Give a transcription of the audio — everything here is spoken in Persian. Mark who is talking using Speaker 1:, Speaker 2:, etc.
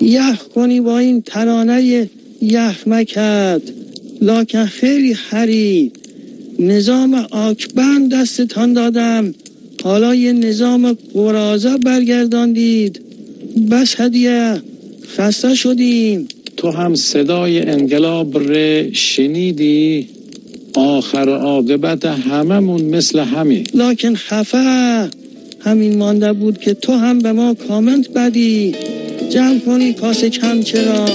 Speaker 1: یخ کنی با این ترانه یخ مکد، لکن خیلی خری نظام آکبند دستتان دادم، حالا یه نظام قرازه برگرداندید. بس هدیه، خسته شدیم.
Speaker 2: تو هم صدای انقلاب ره شنیدی؟ آخر عاقبت هممون مثل همین.
Speaker 1: لکن خفه همین مانده بود که تو هم به ما کامنت بدی. جمع کنی کاسه کم چرا؟